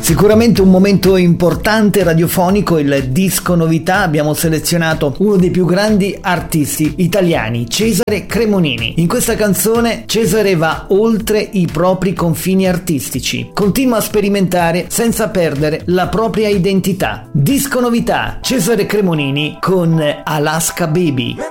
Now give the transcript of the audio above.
Sicuramente un momento importante radiofonico, il disco novità. Abbiamo selezionato uno dei più grandi artisti italiani, Cesare Cremonini. In questa canzone Cesare va oltre i propri confini artistici, continua a sperimentare senza perdere la propria identità. Disco novità, Cesare Cremonini con Alaska Baby.